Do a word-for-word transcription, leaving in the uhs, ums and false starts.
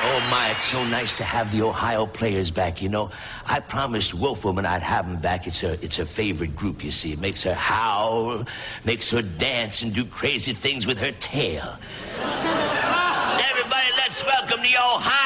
Oh, my, it's so nice to have the Ohio players back, you know. I promised Wolfwoman I'd have them back. It's her, it's her favorite group, you see. It makes her howl, makes her dance and do crazy things with her tail. Everybody, let's welcome the Ohio